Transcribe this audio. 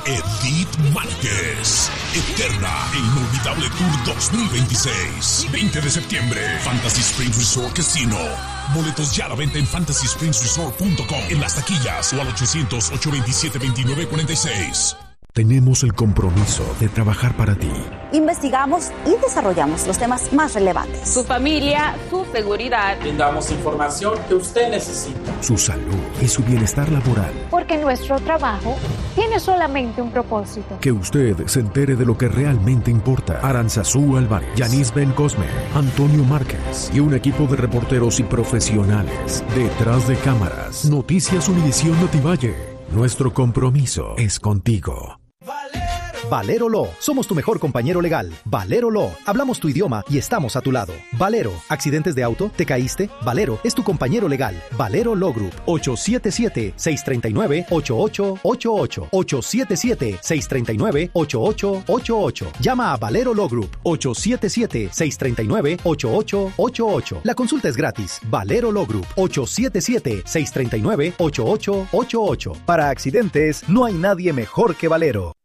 Edith Márquez. Eterna e inolvidable Tour 2026. 20 de septiembre. Fantasy Springs Resort Casino. Boletos ya a la venta en fantasyspringsresort.com, en las taquillas o al 800-827-2946. Tenemos el compromiso de trabajar para ti. Investigamos y desarrollamos los temas más relevantes. Su familia, su seguridad. Brindamos información que usted necesita. Su salud y su bienestar laboral. Porque nuestro trabajo tiene solamente un propósito. Que usted se entere de lo que realmente importa. Aranzazú Álvarez, Yanis Ben Cosme, Antonio Márquez y un equipo de reporteros y profesionales detrás de cámaras. Noticias Univisión Notivalle. Nuestro compromiso es contigo. Valero Law. Somos tu mejor compañero legal. Valero Law. Hablamos tu idioma y estamos a tu lado. Valero. ¿Accidentes de auto? ¿Te caíste? Valero es tu compañero legal. Valero Law Group. 877-639-8888. 877-639-8888. Llama a Valero Law Group. 877-639-8888. La consulta es gratis. Valero Law Group. 877-639-8888. Para accidentes, no hay nadie mejor que Valero.